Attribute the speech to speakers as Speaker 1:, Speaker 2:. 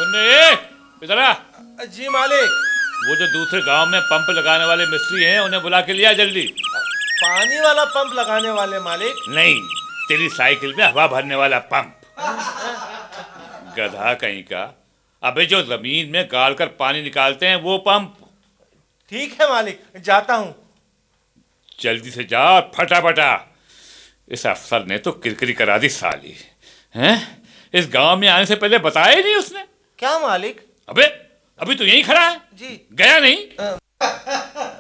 Speaker 1: सुन रहे इधर आ।
Speaker 2: जी मालिक।
Speaker 1: वो जो दूसरे गांव में पंप लगाने वाले मिस्त्री हैं उन्हें बुला के लिया जल्दी।
Speaker 2: पानी वाला पंप लगाने वाले मालिक?
Speaker 1: नहीं, तेरी साइकिल में हवा भरने वाला पंप। गधा कहीं का। अबे जो जमीन में गाड़ कर पानी निकालते हैं वो पंप।
Speaker 2: ठीक है मालिक, जाता हूँ।
Speaker 1: जल्दी से जा फटाफटा। इस अफसर ने तो किरकिरी करा दी साली। हैं? इस गांव में आने से पहले बताया ही नहीं उसने।
Speaker 2: क्या मालिक?
Speaker 1: अबे अभी तो यहीं खड़ा है।
Speaker 2: जी।
Speaker 1: गया नहीं।